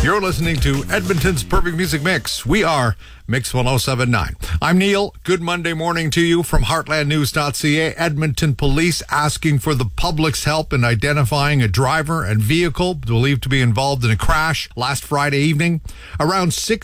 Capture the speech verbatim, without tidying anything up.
You're listening to Edmonton's Perfect Music Mix. We are Mix one oh seven point nine. I'm Neil. Good Monday morning to you from heartland news dot c a. Edmonton police asking for the public's help in identifying a driver and vehicle believed to be involved in a crash last Friday evening. Around six